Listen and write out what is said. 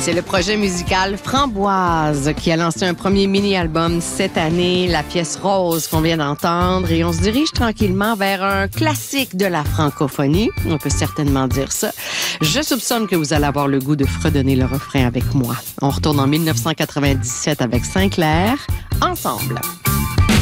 C'est le projet musical Framboise qui a lancé un premier mini-album cette année, la pièce Rose qu'on vient d'entendre, et on se dirige tranquillement vers un classique de la francophonie. On peut certainement dire ça. Je soupçonne que vous allez avoir le goût de fredonner le refrain avec moi. On retourne en 1997 avec Sinclair, Ensemble.